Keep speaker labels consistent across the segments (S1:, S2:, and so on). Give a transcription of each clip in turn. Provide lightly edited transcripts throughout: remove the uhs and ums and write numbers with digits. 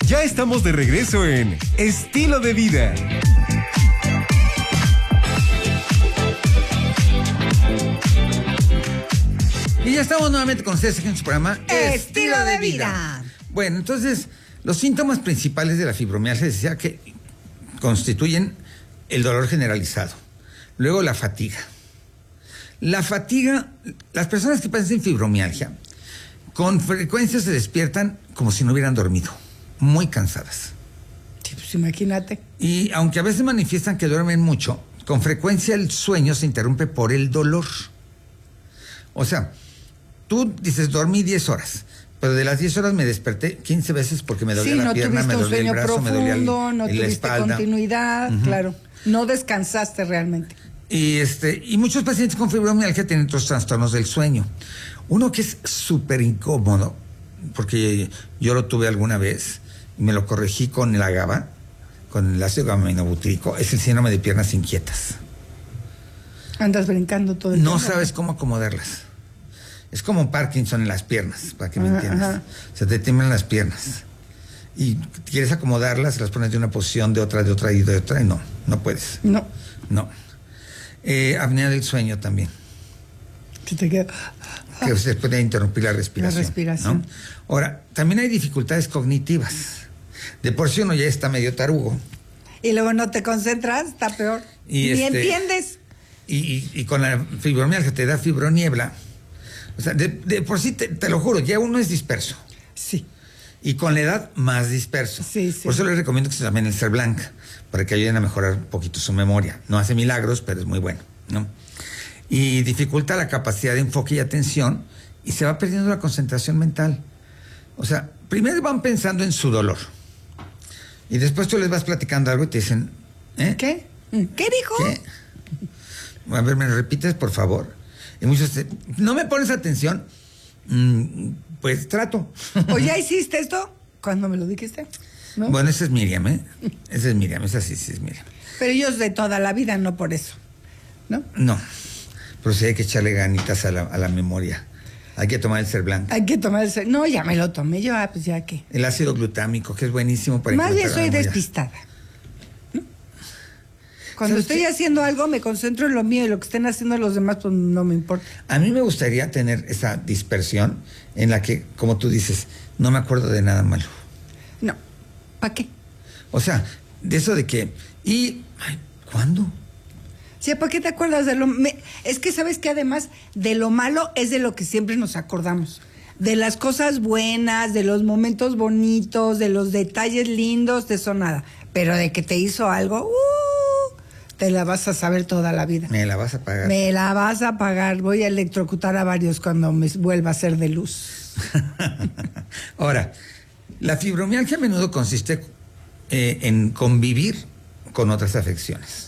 S1: Ya estamos de regreso en Estilo de Vida.
S2: Y ya estamos nuevamente con ustedes en su programa
S3: Estilo de Vida.
S2: Bueno, entonces, los síntomas principales de la fibromialgia decía que constituyen el dolor generalizado. Luego la fatiga. La fatiga, las personas que padecen fibromialgia, con frecuencia se despiertan como si no hubieran dormido, muy cansadas.
S3: Sí, pues imagínate.
S2: Y aunque a veces manifiestan que duermen mucho, con frecuencia el sueño se interrumpe por el dolor. O sea, tú dices, dormí 10 horas, pero de las 10 horas me desperté 15 veces porque me dolía la pierna, me dolía el brazo, me dolía
S3: no tuviste
S2: espalda.
S3: Continuidad, claro. No descansaste realmente.
S2: Y muchos pacientes con fibromialgia tienen otros trastornos del sueño. Uno que es súper incómodo, porque yo lo tuve alguna vez y me lo corregí con la GABA, con el ácido gamma-aminobutírico, es el síndrome de piernas inquietas.
S3: Andas brincando todo el tiempo.
S2: No sabes cómo acomodarlas. Es como Parkinson en las piernas, para que me entiendas. Se te tiemblan las piernas. Y quieres acomodarlas, las pones de una posición, de otra, y no puedes.
S3: No.
S2: Apnea del sueño también.
S3: Se te queda...
S2: Que se puede interrumpir la respiración.
S3: La respiración.
S2: ¿No? Ahora, también hay dificultades cognitivas. De por sí uno ya está medio tarugo.
S3: Y luego no te concentras, está peor.
S2: Y
S3: Ni entiendes.
S2: Y con la fibromialgia te da fibroniebla. O sea, de por sí, te lo juro, ya uno es disperso.
S3: Sí.
S2: Y con la edad, más disperso.
S3: Sí.
S2: Por eso les recomiendo que se tomen el Cerblanc, para que ayuden a mejorar un poquito su memoria. No hace milagros, pero es muy bueno, ¿no? Y dificulta la capacidad de enfoque y atención, y se va perdiendo la concentración mental. O sea, primero van pensando en su dolor. Y después tú les vas platicando algo y te dicen,
S3: ¿Qué? ¿Qué dijo?
S2: ¿Qué? A ver, ¿me lo repites, por favor? Y muchos, ¿no me pones atención? Pues trato.
S3: ¿O ya hiciste esto? ¿Cuándo me lo dijiste? ¿No?
S2: Bueno, esa es Miriam, ¿eh? Esa es Miriam, esa sí es Miriam.
S3: Pero ellos de toda la vida, no por eso, ¿no?
S2: No, pero sí hay que echarle ganitas a la memoria. Hay que tomar el Cerblanc.
S3: Hay que tomar el... No, ya me lo tomé yo, pues ya que...
S2: El ácido glutámico, que es buenísimo para
S3: Más bien
S2: incrementar la
S3: soy
S2: memoria.
S3: despistada, ¿no? Cuando estoy haciendo algo, me concentro en lo mío y lo que estén haciendo los demás, pues no me importa.
S2: A mí me gustaría tener esa dispersión en la que, como tú dices, no me acuerdo de nada malo.
S3: No, ¿para qué?
S2: O sea, de eso de que... ¿Cuándo?
S3: Sí, ¿para qué te acuerdas de lo... Es que sabes que además de lo malo es de lo que siempre nos acordamos. De las cosas buenas, de los momentos bonitos, de los detalles lindos, de eso nada. Pero de que te hizo algo, te la vas a saber toda la vida.
S2: Me la vas a pagar.
S3: Me la vas a pagar. Voy a electrocutar a varios cuando me vuelva a ser de luz.
S2: Ahora, la fibromialgia a menudo consiste en convivir con otras afecciones.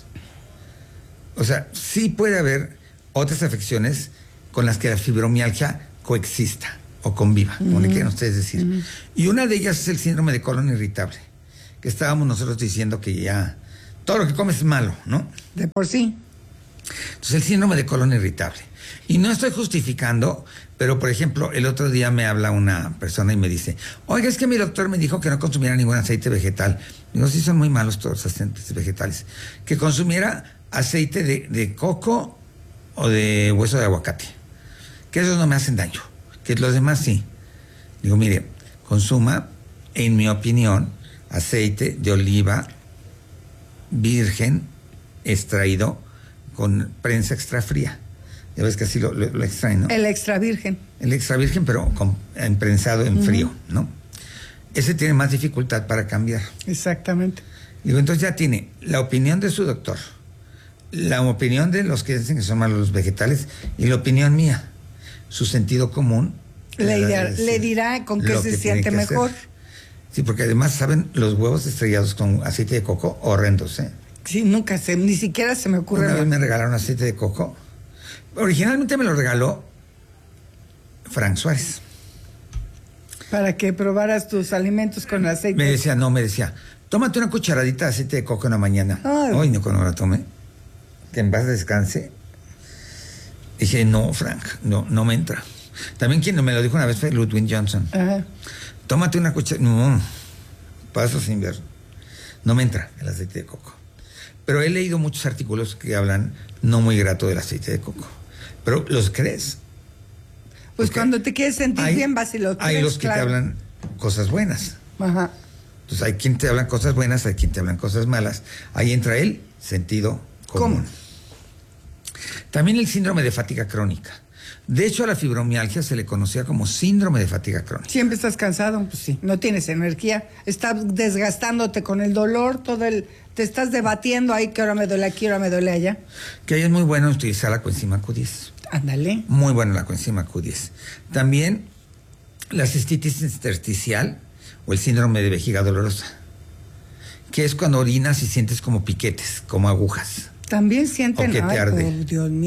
S2: O sea, sí puede haber otras afecciones con las que la fibromialgia coexista o conviva, como le quieran ustedes decir. Y una de ellas es el síndrome de colon irritable, que estábamos nosotros diciendo que ya todo lo que comes es malo, ¿no?
S3: De por sí.
S2: Entonces, el síndrome de colon irritable. Y no estoy justificando, pero por ejemplo, el otro día me habla una persona y me dice, oiga, es que mi doctor me dijo que no consumiera ningún aceite vegetal. Digo, sí, son muy malos todos los aceites vegetales. Que consumiera aceite de coco o de hueso de aguacate, que esos no me hacen daño, que los demás sí. Digo, mire, consuma, en mi opinión, aceite de oliva virgen extraído con prensa extra fría. Ya ves que así lo extraen, ¿no?
S3: El extra virgen.
S2: El extra virgen, pero prensado en frío, ¿no? Ese tiene más dificultad para cambiar.
S3: Exactamente.
S2: Digo, entonces ya tiene la opinión de su doctor, la opinión de los que dicen que son malos los vegetales y la opinión mía. Su sentido común
S3: Le dirá con qué se siente mejor.
S2: Sí, porque además saben los huevos estrellados con aceite de coco horrendos, ¿eh?
S3: Sí, nunca ni siquiera se me ocurre.
S2: Una vez me regalaron aceite de coco. Originalmente me lo regaló Frank Suárez.
S3: Para que probaras tus alimentos con aceite.
S2: Me decía, tómate una cucharadita de aceite de coco en la mañana. Ay, no, cuando la tomé, que en paz descanse. Dije, no, Frank, no me entra. También quien me lo dijo una vez fue Ludwig Johnson.
S3: Ajá.
S2: Tómate una cucharada. No, paso sin ver. No me entra el aceite de coco. Pero he leído muchos artículos que hablan no muy grato del aceite de coco. Pero ¿los crees?
S3: Pues
S2: Porque
S3: cuando te quieres sentir bien vas y lo crees.
S2: hay los que te
S3: claro.
S2: hablan cosas buenas.
S3: Ajá.
S2: Entonces hay quien te hablan cosas buenas, hay quien te hablan cosas malas. Ahí entra el sentido común. También el síndrome de fatiga crónica. De hecho, a la fibromialgia se le conocía como síndrome de fatiga crónica.
S3: Siempre estás cansado, pues sí, no tienes energía, estás desgastándote con el dolor, te estás debatiendo ahí que ahora me duele aquí, ahora me duele allá.
S2: Que ahí es muy bueno utilizar la coenzima Q10.
S3: Ándale.
S2: Muy buena la coenzima Q10. También la cistitis intersticial o el síndrome de vejiga dolorosa, que es cuando orinas y sientes como piquetes, como agujas.
S3: También sienten,
S2: O que te arde.
S3: Dios mío.